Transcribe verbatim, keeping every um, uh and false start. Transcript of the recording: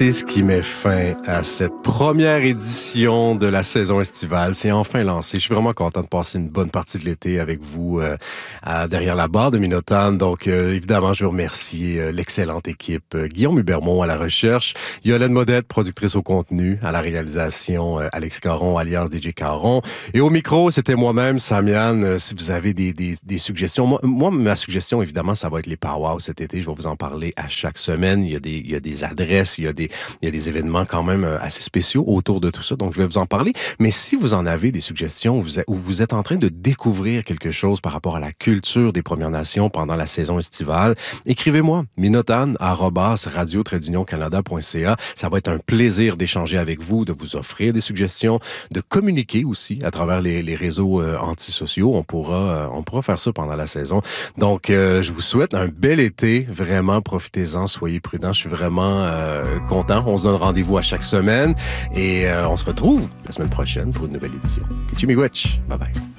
c'est ce qui met fin à cette première édition de la saison estivale. C'est enfin lancé. Je suis vraiment content de passer une bonne partie de l'été avec vous euh, à, derrière la barre de Minotan. Donc, euh, évidemment, je veux remercier euh, l'excellente équipe. Euh, Guillaume Hubermont à la recherche, Yolène Modette, productrice au contenu, à la réalisation, euh, Alex Caron, alias D J Caron. Et au micro, c'était moi-même, Samian. Euh, si vous avez des, des, des suggestions, moi, moi, ma suggestion, évidemment, ça va être les powwows cet été. Je vais vous en parler à chaque semaine. Il y a des, il y a des adresses, il y a des, il y a des événements quand même assez spéciaux autour de tout ça, donc je vais vous en parler. Mais si vous en avez des suggestions ou vous, ou vous êtes en train de découvrir quelque chose par rapport à la culture des Premières Nations pendant la saison estivale, écrivez-moi, minotan arobase radio tiret d'union canada point c a. Ça va être un plaisir d'échanger avec vous, de vous offrir des suggestions, de communiquer aussi à travers les, les réseaux euh, antisociaux. On pourra, euh, on pourra faire ça pendant la saison. Donc, euh, je vous souhaite un bel été. Vraiment, profitez-en, soyez prudents. Je suis vraiment euh, content. On se donne rendez-vous à chaque semaine et euh, on se retrouve la semaine prochaine pour une nouvelle édition. Kichimigwech. Bye bye.